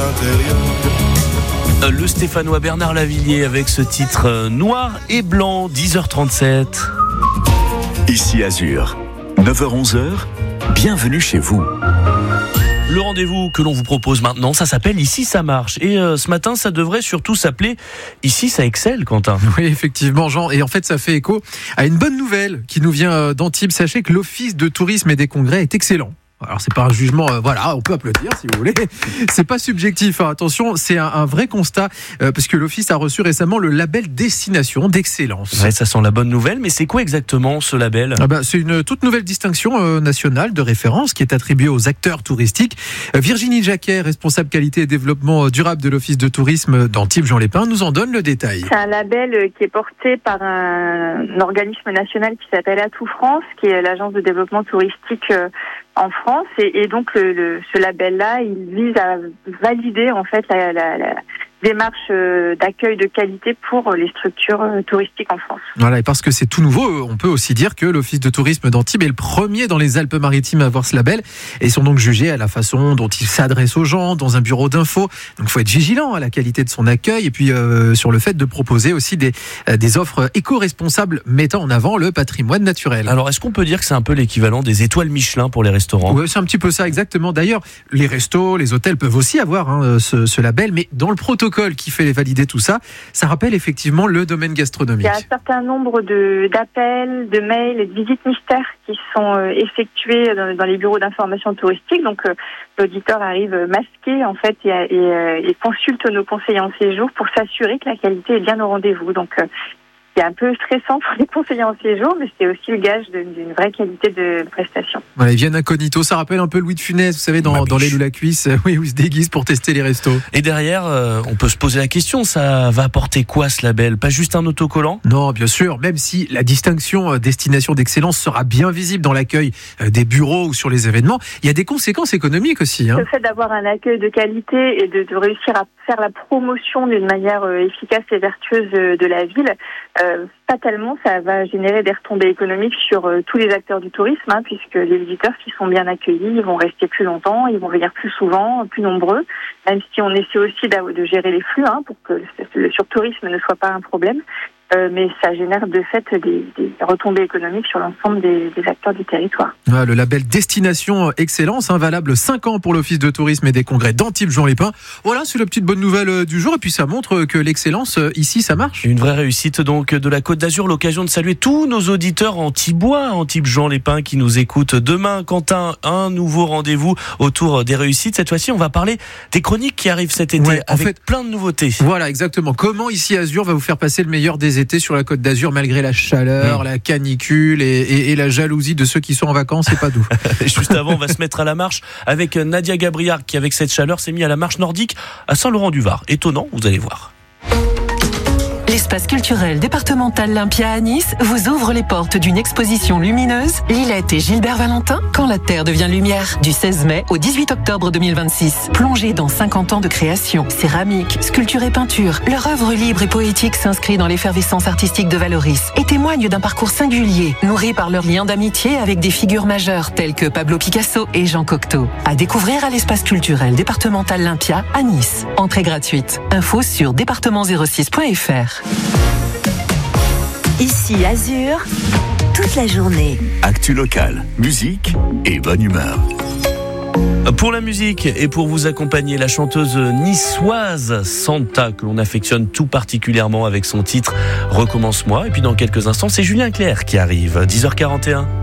l'intérieur. Le Stéphanois Bernard Lavillier avec ce titre noir et blanc, 10h37. Ici Azur, 9h-11h, bienvenue chez vous. Le rendez-vous que l'on vous propose maintenant, ça s'appelle Ici ça marche. Et ce matin, ça devrait surtout s'appeler Ici ça excelle, Quentin. Oui, effectivement, Jean. Et en fait, ça fait écho à une bonne nouvelle qui nous vient d'Antibes. Sachez que l'Office de tourisme et des congrès est excellent. Alors c'est pas un jugement, voilà, on peut applaudir si vous voulez. C'est pas subjectif, hein. Attention, c'est un vrai constat parce que l'office a reçu récemment le label Destination d'excellence. Ouais, ça sent la bonne nouvelle, mais c'est quoi exactement ce label ? C'est une toute nouvelle distinction nationale de référence qui est attribuée aux acteurs touristiques. Virginie Jacquet, responsable qualité et développement durable de l'Office de tourisme d'Antibes Jean-Lépin, nous en donne le détail. C'est un label qui est porté par un organisme national qui s'appelle Atout France, qui est l'agence de développement touristique en France, et donc ce label-là, il vise à valider en fait la démarche d'accueil de qualité pour les structures touristiques en France. Voilà, et parce que c'est tout nouveau, on peut aussi dire que l'Office de tourisme d'Antibes est le premier dans les Alpes-Maritimes à avoir ce label, et ils sont donc jugés à la façon dont il s'adresse aux gens dans un bureau d'info. Donc il faut être vigilant à la qualité de son accueil, et puis sur le fait de proposer aussi des offres éco-responsables mettant en avant le patrimoine naturel. Alors est-ce qu'on peut dire que c'est un peu l'équivalent des étoiles Michelin pour les restaurants ? Oui, c'est un petit peu ça, exactement. D'ailleurs, les restos, les hôtels peuvent aussi avoir ce label, mais dans le protocole qui fait valider tout ça, ça rappelle effectivement le domaine gastronomique. Il y a un certain nombre d'appels, de mails et de visites mystères qui sont effectués dans les bureaux d'information touristique. Donc l'auditeur arrive masqué en fait et consulte nos conseillers en séjour pour s'assurer que la qualité est bien au rendez-vous. Donc c'est un peu stressant pour les conseillers en séjour, mais c'est aussi le gage d'une vraie qualité de prestation. Voilà, ils viennent incognito, ça rappelle un peu Louis de Funès, vous savez, dans Les Loups la Cuisse, oui, où il se déguise pour tester les restos. Et derrière, on peut se poser la question, ça va apporter quoi ce label ? Pas juste un autocollant ? Non, bien sûr, même si la distinction destination d'excellence sera bien visible dans l'accueil des bureaux ou sur les événements, il y a des conséquences économiques aussi. Le fait d'avoir un accueil de qualité et de réussir à faire la promotion d'une manière efficace et vertueuse de la ville, fatalement, ça va générer des retombées économiques sur tous les acteurs du tourisme, puisque les visiteurs, s'ils sont bien accueillis, ils vont rester plus longtemps, ils vont venir plus souvent, plus nombreux, même si on essaie aussi de gérer les flux pour que le surtourisme ne soit pas un problème. Mais ça génère de fait des retombées économiques sur l'ensemble des acteurs du territoire. Ouais, le label Destination Excellence, valable 5 ans pour l'Office de tourisme et des congrès d'Antibes Jean-Lépin. Voilà, c'est la petite bonne nouvelle du jour, et puis ça montre que l'excellence, ici, ça marche. Une vraie réussite donc de la Côte d'Azur, l'occasion de saluer tous nos auditeurs antibois, Antibes Jean-Lépin qui nous écoutent. Demain, Quentin, un nouveau rendez-vous autour des réussites. Cette fois-ci, on va parler des chroniques qui arrivent cet été, avec plein de nouveautés. Voilà, exactement. Comment ici Azur va vous faire passer le meilleur des étés sur la Côte d'Azur malgré la chaleur, la canicule et la jalousie de ceux qui sont en vacances, c'est pas doux. Juste avant, on va se mettre à la marche avec Nadia Gabriard qui, avec cette chaleur, s'est mis à la marche nordique à Saint-Laurent-du-Var. Étonnant, vous allez voir. L'espace culturel départemental Lympia à Nice vous ouvre les portes d'une exposition lumineuse, Lilette et Gilbert Valentin, Quand la Terre devient lumière, du 16 mai au 18 octobre 2026. Plongez dans 50 ans de création, céramique, sculpture et peinture, leur œuvre libre et poétique s'inscrit dans l'effervescence artistique de Valoris et témoigne d'un parcours singulier, nourri par leur lien d'amitié avec des figures majeures telles que Pablo Picasso et Jean Cocteau. À découvrir à l'espace culturel départemental Lympia à Nice. Entrée gratuite. Info sur département06.fr. Ici Azur, toute la journée. Actu locale, musique et bonne humeur. Pour la musique et pour vous accompagner, la chanteuse niçoise Santa, que l'on affectionne tout particulièrement avec son titre Recommence-moi. Et puis dans quelques instants, c'est Julien Clerc qui arrive, 10h41.